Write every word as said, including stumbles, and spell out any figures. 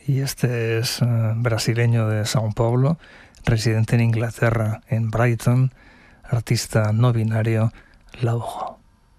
Y este es uh, brasileño de São Paulo, residente en Inglaterra, en Brighton, artista no binario, Laujo.